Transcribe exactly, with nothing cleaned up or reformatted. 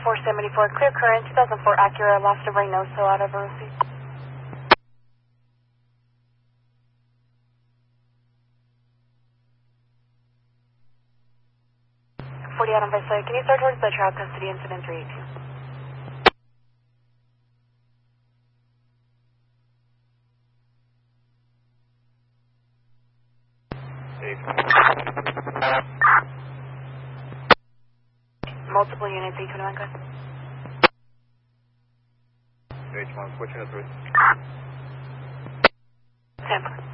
four seventy-four, clear current, two thousand four Acura, lost of rain, no, so out of a receipt. forty out on Vice, can you start towards the child custody incident three eighty-two? Multiple units, eight twenty-one, good. H one, switching to three. Tampa.